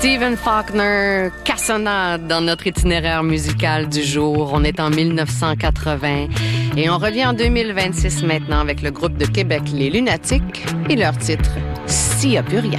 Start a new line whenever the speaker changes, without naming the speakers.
Stephen Faulkner, Cassonade dans notre itinéraire musical du jour. On est en 1980 et on revient en 2026 maintenant avec le groupe de Québec Les Lunatiques et leur titre « S'il y a plus rien ».